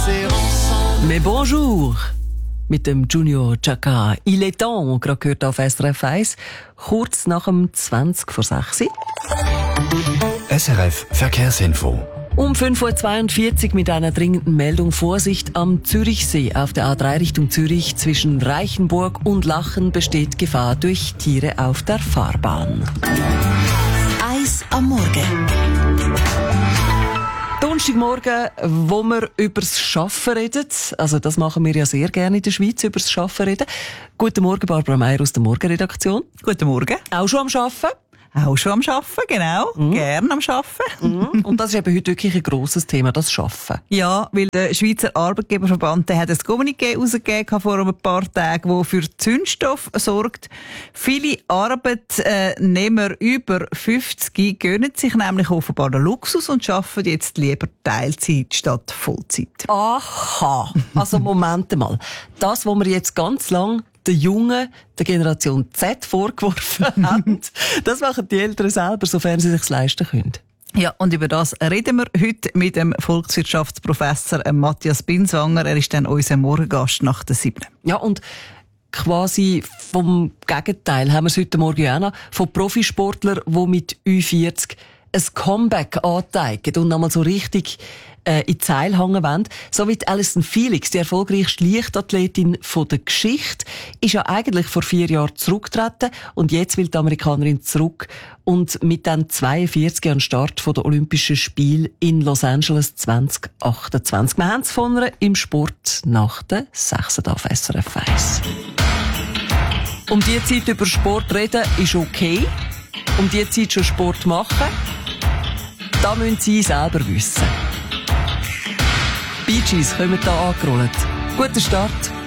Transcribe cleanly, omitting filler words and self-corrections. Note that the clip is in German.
danser ensemble. Mais bonjour! Mit dem Junior Chaka. Il est temps, gerade gehört auf SRF 1, kurz nach dem 20:06. SRF Verkehrsinfo. Um 5:42 Uhr mit einer dringenden Meldung. Vorsicht am Zürichsee. Auf der A3 Richtung Zürich zwischen Reichenburg und Lachen besteht Gefahr durch Tiere auf der Fahrbahn. Eis am Morgen. Donnerstagmorgen, wo wir übers Schaffen reden. Also das machen wir ja sehr gerne in der Schweiz, übers Schaffen reden. Guten Morgen, Barbara Meier aus der Morgenredaktion. Guten Morgen. Auch schon am Schaffen? Auch schon am Arbeiten, genau. Gern am Arbeiten. Und das ist eben heute wirklich ein grosses Thema, das Schaffen. Ja, weil der Schweizer Arbeitgeberverband der hat ein Kommuniqué rausgegeben vor ein paar Tagen, das für Zündstoff sorgt. Viele Arbeitnehmer über 50 gönnen sich nämlich offenbar den Luxus und arbeiten jetzt lieber Teilzeit statt Vollzeit. Aha, also Moment mal. Das, was wir jetzt ganz lang der Jungen, der Generation Z vorgeworfen haben, das machen die Eltern selber, sofern sie sich leisten können. Ja, und über das reden wir heute mit dem Volkswirtschaftsprofessor Matthias Binswanger. Er ist dann unser Morgengast nach der 7. Ja, und quasi vom Gegenteil haben wir es heute Morgen auch noch, von Profisportlern, die mit Ü40 ein Comeback anteigen und nochmal so richtig in die Zeile hängen wollen. So wie Allyson Felix, die erfolgreichste Leichtathletin von der Geschichte, ist ja eigentlich vor 4 Jahren zurückgetreten und jetzt will die Amerikanerin zurück und mit dann 42 an den Start der Olympischen Spiele in Los Angeles 2028. Wir haben es von ihr im Sport nach der 6. auf SRF 1. Um die Zeit über Sport reden ist okay. Um die Zeit schon Sport machen, da müssen Sie selber wissen. Bee Gees kommen da angerollt. Guten Start.